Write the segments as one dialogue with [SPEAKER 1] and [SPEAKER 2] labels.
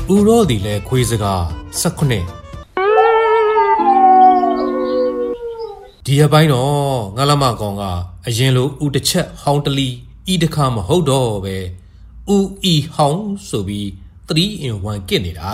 [SPEAKER 1] ဥရောသည်လည်းခွေးစကား19ဒီအပိုင်းတော့ငါလမကောင်ကအရင်လိုဥတစ်ချက်ဟောင်းတလီဤတခါမဟုတ်တော့ပဲဥဤဟောင်းဆိုပြီး3 in 1 ကစ်နေတာ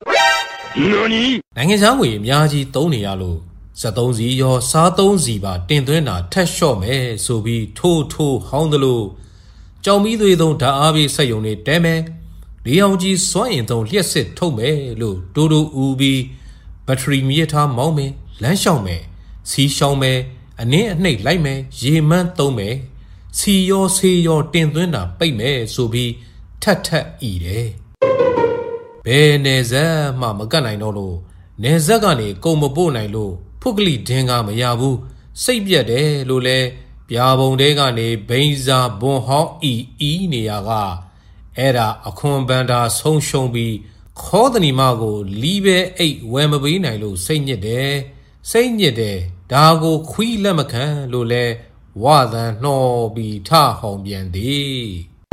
[SPEAKER 1] နိုင်ငံခြားငွေအများကြီးသုံးနေရလို့73စီရောစား3စီပါတင်သွင်းတာထက်လျှော့မယ်ဆိုပြီးထိုးဟောင်းသလိုကြောင်မီးသွေးသုံးဓာတ်အားပေးစက်ယုံတွေတဲမယ်လေအောင်ကြီးစွမ်းအင်သုံးလျှက်စစ်ထုတ်မယ်လို့တိုးဥပြီးဘက်ထရီမြစ်ထားမောင်းမယ်လမ်းလျှောက်မယ်စီးရှောင်းမယ်အနည်းအနှိပ်လိုက်မယ်ရေမန်းသုံးမယ်စီရောဆေးရောတင်သွင်းတာပိတ်မယ်ဆိုပြီးထက်ဤတယ်ဘယ်နေဇက်မှမကတ်နိုင်တော့လို့နေဇက်ကနေကုန်မပို့နိုင်လို့ဖုတ်ကလိဒင်းကမရဘူးစိတ်ပြက်တယ်လို့လဲပြာပုံတဲကနေဘိန်းစာဘွန်ဟောင်းဤနေရကအဲ့ဒါအခွန်ဘန္တာဆုံးရှုံးပြီးခေါ်တနီမကိုလီးပဲအိတ်ဝယ်မပေးနိုင်လို့စိတ်ညစ်တယ်ဒါကိုခွီးလက်မခံလို့လဲဝသန်နှောပြီးထဟောင်းပြန်သည်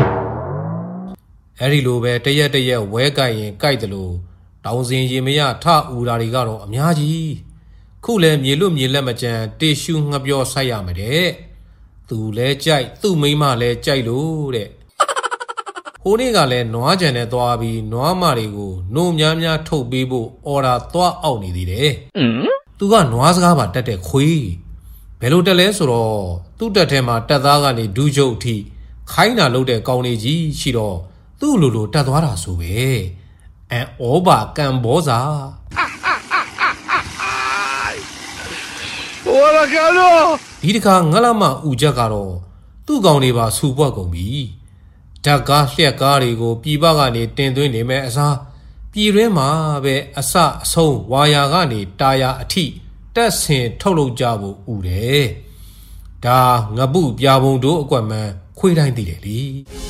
[SPEAKER 1] အဲ့ဒီလိုပဲတရက်ဝဲကြိုက်ရင်ကြိုက်တယ်လို့တောင်စင်ရေမရထဥတာတွေကတော့အများကြီးခုလဲမြေလွတ်မြေလက်မကြမ်းတေရှူငှပြောဆိုင်ရမယ်တဲ့သူလဲကြိုက်သူ့မိန်းမလဲကြိုက်လို့တဲ့ဟိုနေ့ကလည်းနွားကြံနဲ့သွားပြီးနွားမတွေကိုနှုံများထုတ်ပေးဖို့အော်ဒါသွားအောက်နေသေးတယ်သူကနွားစကားပါတက်တဲ့ခွေးဘယ်လိုတက်လဲဆိုတော့သူ့တက်ထဲမှာတက်သားကနေဒူးကျုပ်အထိခိုင်းတာလုပ်တဲ့ကောင်းလေးကြီးရှိတော့သူ့လိုတက်သွားတာဆိုပဲဩဘာကံဘောစာဟိုလာကလောဒီတခါငလမဥချက်ကတော့သူ့ကောင်တွေပါဆူပွက်ကုန်ပြီဓာတ်ကားလျှက်ကားတွေကိုပြည်ပကနေတင်သွင်းနေမယ်အစားပြည်တွင်းမှာပဲအစအဆုံးဝါယာကနေတာယာအထိတက်ဆင်ထုတ်လုပ်ကြဖို့ဥတယ်ဒါငပုပြာပုံတို့အကွက်မှန်းခွေးတိုင်းသိတယ်လေ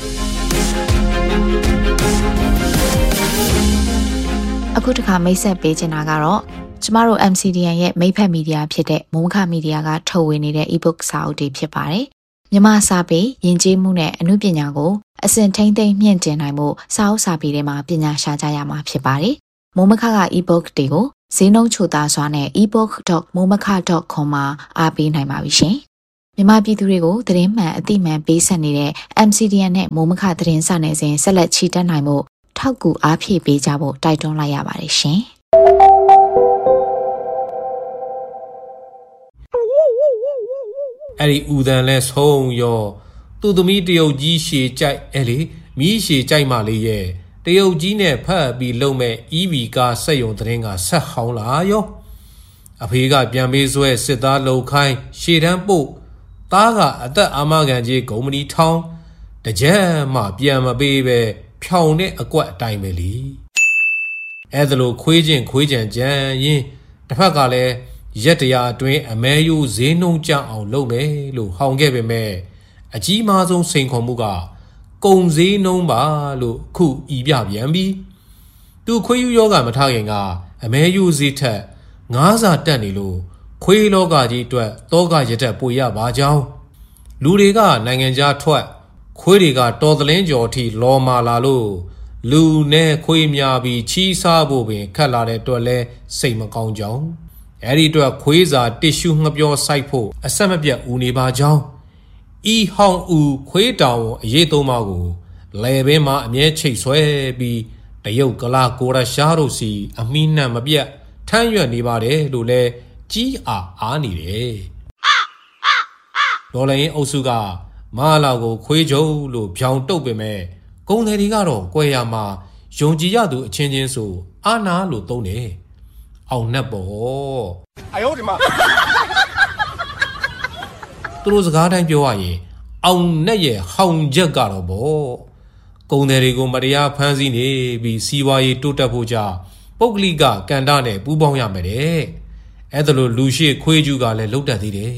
[SPEAKER 2] အခုတခါမိတ်ဆက်ပေးချင်တာကတော့ကျမတို့ MCDN ရဲ့မိတ်ဖက်မီဒီယာဖြစ်တဲ့မုံခမီဒီယာကထုတ်ဝေနေတဲ့ ebook စာအုပ်တွေဖြစ်ပါတယ်မြန်မာစာပေယဉ်ကျေးမှုနဲ့အမှုပညာကိုအစဉ်ထိမ့်သိမ်းမြင့်တင်နိုင်မှုစာအုပ်စာပေတွေမှာပညာရှာကြရမှာဖြစ်ပါတယ်။မိုးမခက ebook တွေကိုဈေးနှုန်းချိုသားစွာနဲ့ ebook.momaka.com မှာအားပေးနိုင်ပါပြီရှင်။မြန်မာပြည်သူတွေကိုသတင်းမှန်အသိမှန်ပေးဆက်နေတဲ့ MCDN နဲ့မိုးမခသတင်းစာနယ်စဉ်ဆက်လက်ချီတက်နိုင်မှုထောက်ကူအားဖြည့်ပေးကြဖို့တိုက်တွန်းလိုက်ရပါတယ်ရှင်။
[SPEAKER 1] အဲ့ဒီဥဒန်လဲဆုံးရောသူ့သမီးတရုတ်ကြီးရှည်ကြိုက်အဲ့လေမီးရှည်ကြိုက်မှလေးရဲ့တရုတ်ကြီးနဲ့ဖတ်ပြီးလုံမဲ့ EV ကားစက်ယုံသတင်းကဆက်ဟောင်းလာရောအဖေကပြန်ပေးဆွဲစစ်သားလှုပ်ခိုင်းရှေ့တန်းပို့သားကအသက်အာမခံကြီးဂုံမဏီထောင်းတကြက်မှပြန်မပေးပဲဖြောင်တဲ့အကွက်အတိုင်းပဲလीအဲ့ဒါလိုခွေးကြံကြံရင်တစ်ဖက်ကလည်းရက်တရာအတွင်းအမဲယိုးဈေးနှုန်းကျအောင်လုပ်မယ်လို့ဟောင်ခဲ့ပေမဲ့အကြီးမားဆုံးစိန်ခေါ်မှုကကုံဈေးနှုန်းပါလို့ခုဤပြပြန်ပြီးသူခွေးယူယောဂမထားခင်ကအမဲယိုးဈေးထက်9ဆတက်နေလို့ခွေးလောကကြီးအတွက်တောကရတက်ပွေရပါကြောင်းလူတွေကနိုင်ငံခြားထွက်ခွေးတွေကတော်သလင်းကျော်အထိလော်မာလာလို့လူနဲ့ခွေးများပြီးချီးစားဖို့ပင်ခက်လာတဲ့အတွက်လဲစိတ်မကောင်းကြောင်းအဲ့ဒီအတွက်ခွေးစာတစ်ရှူငှပြောစိုက်ဖို့အဆက်မပြတ်ဦးနေပါကြောင်းဤဟောင်းဦးခွေးတောင်အရေးသုံးပါးကိုလဲပင်မှာအမြဲချိတ်ဆွဲပြီးတရုတ်ကလာကိုရရှားတို့စီအမိနှံမပြတ်ထမ်းရွက်နေပါတယ်လို့လဲကြီးအားနေတယ်ဒေါ်လာရင်အုပ်စုကမလာကိုခွေးကြုံလို့ဖြောင်တုတ်ပေမဲ့ဂုံတယ်တွေကတော့ကွဲရမှာယုံကြည်ရသူအချင်းချင်းဆိုအာနာလို့သုံးတယ်အောင်နှက်ပေါ့အယောဒီမှာသူတို့စကားတိုင်းပြောရရင်အောင်နှက်ရဲ့ဟောင်ချက်ကတော့ပေါ့ဂုံတယ်တွေကိုမတရားဖမ်းဆီးနေပြီးစီးပွားရေးတိုးတက်ဖို့ကြပုဂ္ဂလိကကန္တာနဲ့ပူးပေါင်းရမယ်တဲ့အဲ့ဒါလို့လူရှိခွေးကျူးကလည်းလုတ်တတ်သေးတယ်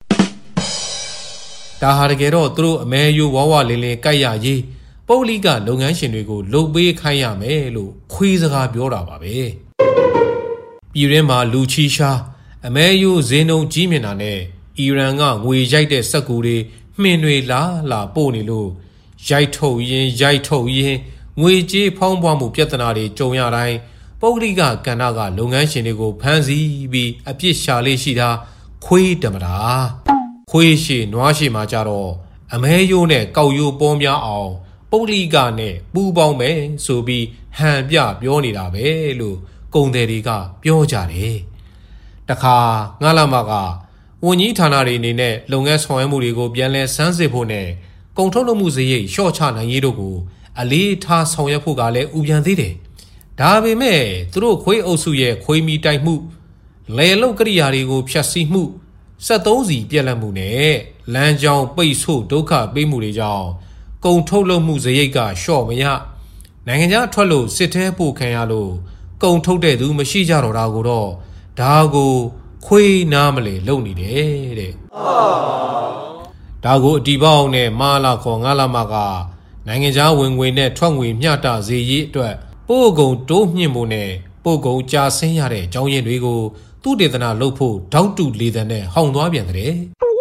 [SPEAKER 1] ဒါဟာတကယ်တော့သူတို့အမဲယိုးဝဝလင်းလင်းကြိုက်ရရေးပုဂ္ဂလိကလုပ်ငန်းရှင်တွေကိုလုတ်ပေးခိုင်းရမယ်လို့ခွေးစကားပြောတာပါပဲပြည်တွင်းမှာလူချီရှားအမဲယိုးဈေးနှုန်းကြီးမြင့်တာနဲ့အီရန်ကငွေရိုက်တဲ့စက်ကူတွေမှင်တွေလာပို့နေလို့ရိုက်ထုတ်ရင်ငွေကြေးဖောင်းပွားမှုပြဿနာတွေကြုံရတိုင်းပုဂ္ဂလိကကဏ္ဍကလုပ်ငန်းရှင်တွေကိုဖမ်းဆီးပြီးအပြစ်ရှာလေးရှိတာခွေးတမတာခွေးရှိနွားရှိမှာကြတော့အမဲရိုးနဲ့ကောက်ရိုးပေါ်များအောင်ပုဂ္ဂလိကနဲ့ပူးပေါင်းမယ်ဆိုပြီးဟန်ပြပြောနေတာပဲလို့ကုန်သည်တွေကပြောကြတယ်တခါငှားလာမှာကဝန်ကြီးဌာနတွေအနေနဲ့လုပ်ငန်းဆောင်ရွက်မှုတွေကိုပြန်လည်စမ်းစစ်ဖို့နဲ့ကုန်ထုတ်လုပ်မှုစရိတ်လျှော့ချနိုင်ရေးတို့ကိုအလေးထားဆောင်ရွက်ဖို့ကလည်းဥပြန်သေးတယ်ဒါပေမဲ့သူတို့ခွေးအုပ်စုရဲ့ခွေးမီတိုက်မှုလယ်လုတ်ကိရိယာတွေကိုဖျက်ဆီးမှု73စီပြက်လက်မှုနဲ့လမ်းကြောင်းပိတ်ဆို့ဒုက္ခပေးမှုတွေကြောင့်ကုန်ထုတ်လုပ်မှုစရိတ်ကလျှော့မရနိုင်ငံခြားထွက်လို့စစ်ထဲပို့ခံရလို့ကုန်ထုတ်တဲ့သူမရှိကြတော့တာကိုတော့ဒါကိုခွေးနားမလဲလုံနေတယ်တဲ့ဒါကိုအတီးပေါင်းနဲ့မာလာခေါ်ငါလာမကနိုင်ငံခြားဝင်ငွေနဲ့ထွက်ငွေမျှတစေရေးအတွက်ပို့ကုန်တိုးမြင့်ဖို့နဲ့ပို့ကုန်ကြာဆင်းရတဲ့အကြောင်းရင်းတွေကိုသူတေသနာလုပ်ဖို့တောက်တူလေတဲ့နဲ့ဟောင်သွားပြန်တဲ့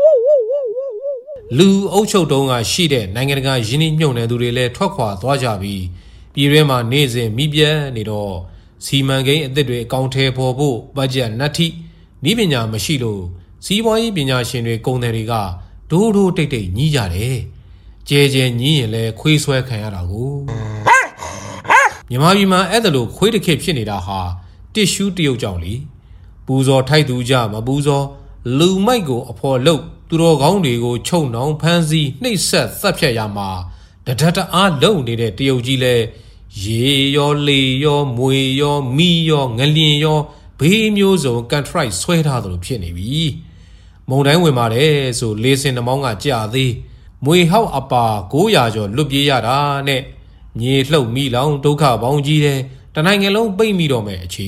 [SPEAKER 1] လူအုပ်ချုပ်တုံးကရှိတဲ့နိုင်ငံတကာယင်းနှိမ့်မြုံနယ်သူတွေလည်းထွက်ခွာသွားကြပြီးပြည်တွင်းမှာနေစဉ်မိပြတ်နေတော့စီမံကိန်းအသစ်တွေအကောင့်ထဲပေါ်ဖို့ဘတ်ဂျက်နှက်ထိဤပညာမရှိလို့စီးပွားရေးပညာရှင်တွေကုန်တယ်တွေကဒိုးဒိုးတိတ်တိတ်ညီးကြတယ်ကျဲကျဲညီးရင်လည်းခွေးဆွဲခံရတာကိုမြန်မာပြည်မှာအဲ့ဒါလို့ခွေးတစ်ခေတ်ဖြစ်နေတာဟာတစ်ရှူးတရုတ်ကြောင့်လေပူဇော်ထိုက်သူကြမပူဇော်လူမိုက်ကိုအဖော်လုပ်သူတော်ကောင်းတွေကိုချုံနှောင်ဖမ်းဆီးနှိပ်စက်သတ်ဖြတ်ရမှာတဒတ်တအားလုံနေတဲ့တရုတ်ကြီးလဲရေရောလေရောမွေရောမီရောငလျင်ရောဘေးမျိုးစုံကန်ထရိုက်ဆွဲထားသလိုဖြစ်နေပြီမုံတိုင်းဝင်ပါတယ်ဆိုလေးစင်နှမောင်းကကြာသေးမွေဟောက်အပါ900ကျော်လွတ်ပြေးရတာနဲ့ညေလှုပ်မိလောင်ဒုက္ခပေါင်းကြီးတယ်တနိုင်ငံလုံးပိတ်မိတော့မယ်အခြေ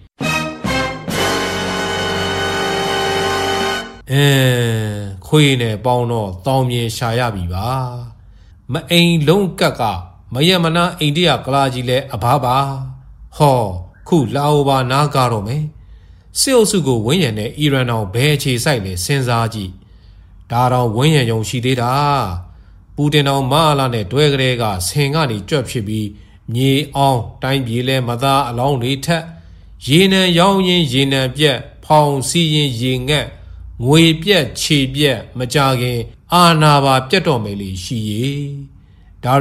[SPEAKER 1] ခွေးနဲ့ပေါင်းတော့တောင်းမြင်ရှာရပြီပါမအိမ်လုံးကက်ကမယမနာအိန္ဒိယကလာကြီးလဲအဘာပါဟောခုလာအိုပါနားကားတော့မယ်စစ်အုပ်စုကိုဝန်းရံတဲ့အီရန်တော်ဘယ်အခြေစိုက်လဲစဉ်းစားကြည့်ဒါတော့ဝန်းရံယုံရှိသေးတာပူတင်တော်မအားလာနဲ့တွဲကလေးကဆင်ကနေကြွက်ဖြစ်ပြီးမြေအောင်တိုင်းပြည်လဲမသားအလောင်းတွေထက်ရေနံရောင်းရင်ရေနံပြက်ဖောင်စီရင်ရေငက်ငွေပြက်ခြေပြက်မကြခင်အာနာပါပြတ်တော်မယ်လေရှိရဲ့